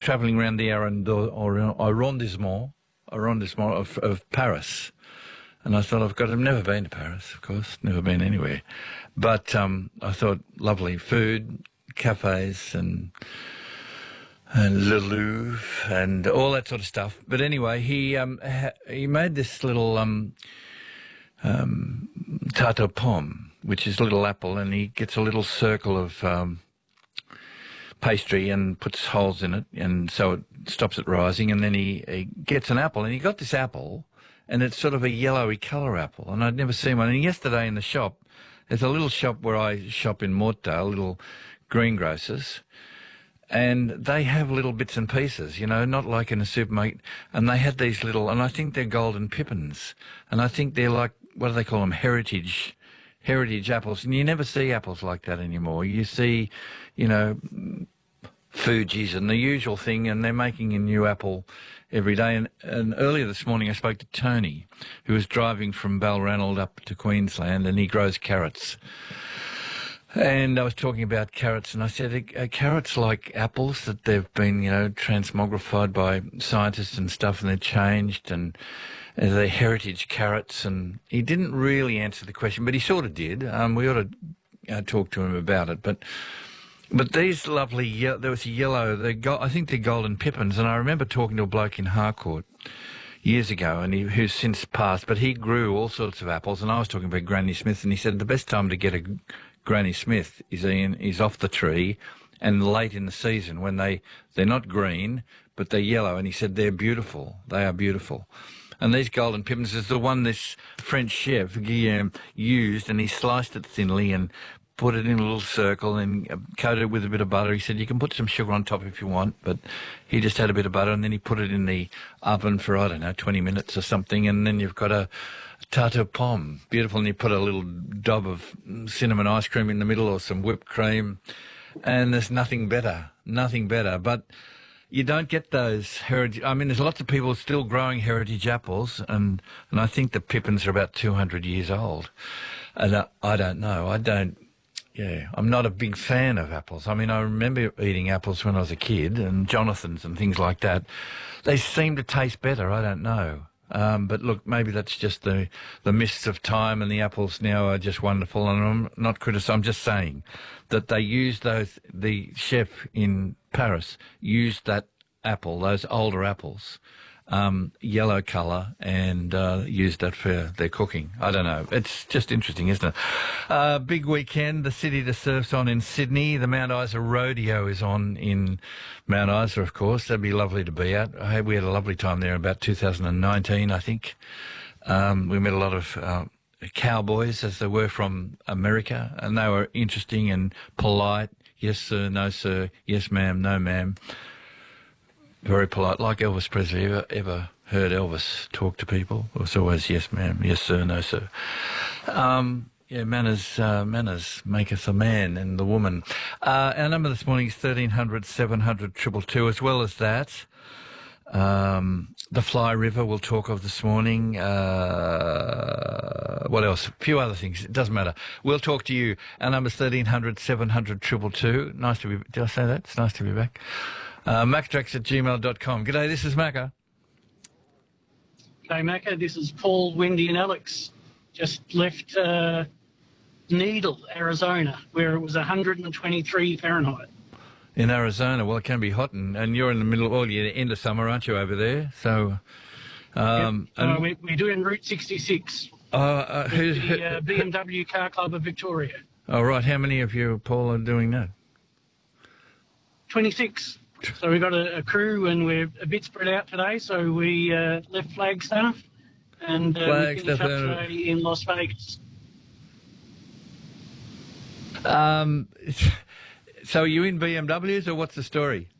travelling around the arrondissement of Paris. And I thought, I've never been to Paris, of course, never been anywhere. But I thought, lovely food, cafes and Le Louvre and all that sort of stuff. But anyway, he made this little tarte aux pommes, which is a little apple, and he gets a little circle of pastry and puts holes in it, and so it stops it rising, and then he gets an apple, and he got this apple, and it's sort of a yellowy colour apple, and I'd never seen one. And yesterday in the shop, there's a little shop where I shop in Mortdale, little greengrocers, and they have little bits and pieces, you know, not like in a supermarket, and they had these little, and I think they're golden pippins, and I think they're like, what do they call them, heritage apples, and you never see apples like that anymore. You see, you know, Fuji's and the usual thing, and they're making a new apple every day. And earlier this morning I spoke to Tony, who was driving from Balranald up to Queensland, and he grows carrots. And I was talking about carrots, and I said, are carrots like apples, that they've been, you know, transmogrified by scientists and stuff, and they're changed, and they're heritage carrots? And he didn't really answer the question, but he sort of did. We ought to talk to him about it. But these lovely, there was a yellow, I think they're golden pippins, and I remember talking to a bloke in Harcourt years ago, and who's since passed, but he grew all sorts of apples, and I was talking about Granny Smith, and he said the best time to get a Granny Smith is off the tree and late in the season when they're not green, but they're yellow, and he said they're beautiful. They are beautiful. And these golden pippins is the one this French chef, Guillaume, used, and he sliced it thinly and put it in a little circle and coated it with a bit of butter. He said you can put some sugar on top if you want, but he just had a bit of butter, and then he put it in the oven for, I don't know, 20 minutes or something, and then you've got a tarte aux pommes. Beautiful, and you put a little dob of cinnamon ice cream in the middle or some whipped cream, and there's nothing better. But you don't get those heritage. I mean, there's lots of people still growing heritage apples, and I think the pippins are about 200 years old. And I don't know. I'm not a big fan of apples. I mean, I remember eating apples when I was a kid, and Jonathan's and things like that. They seem to taste better. I don't know. But look, maybe that's just the mists of time, and the apples now are just wonderful. And I'm not criticising. I'm just saying that they used the chef in Paris used that apple, those older apples, yellow colour, and used that for their cooking. I don't know. It's just interesting, isn't it? Big weekend. The City to Surf's on in Sydney. The Mount Isa Rodeo is on in Mount Isa, of course. That'd be lovely to be at. We had a lovely time there in about 2019, I think. We met a lot of cowboys, as they were from America, and they were interesting and polite. Yes, sir, no, sir. Yes, ma'am, no, ma'am. Very polite, like Elvis Presley. Ever heard Elvis talk to people? It was always yes, ma'am, yes, sir, no, sir. Manners maketh a man and the woman. Our number this morning is 1300 700 222. As well as that, the Fly River we'll talk of this morning. What else? A few other things. It doesn't matter. We'll talk to you. Our number is 1300 700 222. Nice to be... Did I say that? It's nice to be back. Mactrax@gmail.com. G'day, this is Macca. G'day, Macca. This is Paul, Wendy and Alex. Just left Needle, Arizona, where it was 123 Fahrenheit. In Arizona, well, it can be hot, and you're in the middle, you're end of summer, aren't you, over there? So, we're doing Route 66. Who's the BMW Car Club of Victoria. Oh, right. How many of you, Paul, are doing that? 26. So we've got a crew, and we're a bit spread out today. So we left Flagstaff, and we finished up today in Las Vegas. So are you in BMWs, or what's the story?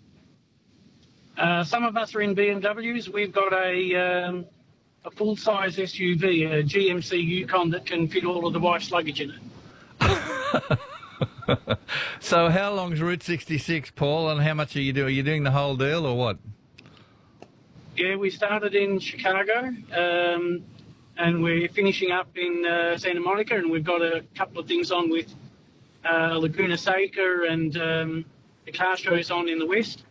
Some of us are in BMWs. We've got a full-size SUV, a GMC Yukon that can fit all of the wife's luggage in it. So how long's Route 66, Paul, and how much are you doing? Are you doing the whole deal or what? Yeah, we started in Chicago, and we're finishing up in Santa Monica, and we've got a couple of things on with Laguna Seca, and the car show is on in the west.